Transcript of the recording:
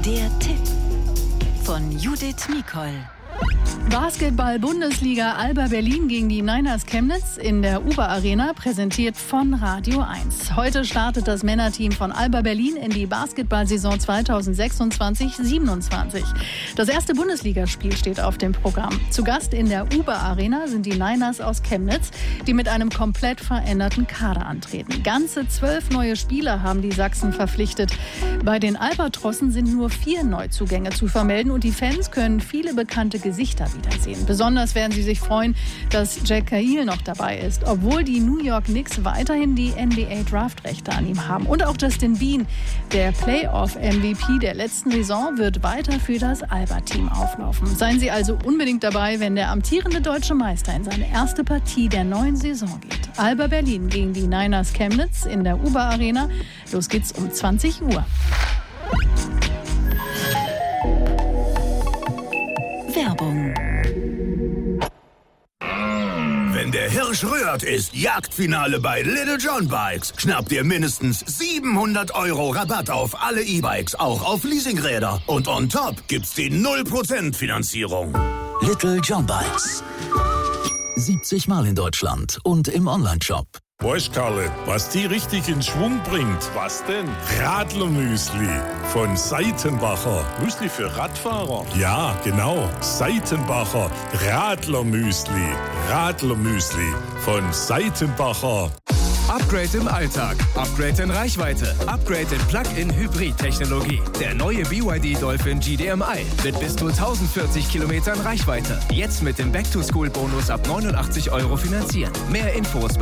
Der Tipp von Judith Mikol. Basketball-Bundesliga Alba Berlin gegen die Niners Chemnitz in der Uber Arena, präsentiert von Radio 1. Heute startet das Männerteam von Alba Berlin in die Basketball-Saison 2026-27. Das erste Bundesligaspiel steht auf dem Programm. Zu Gast in der Uber Arena sind die Niners aus Chemnitz, die mit einem komplett veränderten Kader antreten. Ganze 12 neue Spieler haben die Sachsen verpflichtet. Bei den Albatrossen sind nur 4 Neuzugänge zu vermelden und die Fans können viele bekannte Gesichter wiedersehen. Besonders werden sie sich freuen, dass Jack Cahill noch dabei ist, obwohl die New York Knicks weiterhin die NBA-Draftrechte an ihm haben. Und auch Justin Bean, der Playoff-MVP der letzten Saison, wird weiter für das Alba-Team auflaufen. Seien Sie also unbedingt dabei, wenn der amtierende deutsche Meister in seine erste Partie der neuen Saison geht. Alba Berlin gegen die Niners Chemnitz in der Uber Arena. Los geht's um 20 Uhr. Werbung. Wenn der Hirsch rührt, ist Jagdfinale bei Little John Bikes. Schnappt ihr mindestens 700 € Rabatt auf alle E-Bikes, auch auf Leasingräder. Und on top gibt's die 0% Finanzierung. Little John Bikes. 70 Mal in Deutschland und im Onlineshop. Weißt Karle, was die richtig in Schwung bringt? Was denn? Radlermüsli von Seitenbacher. Müsli für Radfahrer? Ja, genau. Seitenbacher Radlermüsli. Radlermüsli von Seitenbacher. Upgrade im Alltag, Upgrade in Reichweite, Upgrade in Plug-in-Hybrid-Technologie. Der neue BYD Dolphin GDMI mit bis zu 1040 Kilometern Reichweite. Jetzt mit dem Back-to-School-Bonus ab 89 € finanzieren. Mehr Infos bei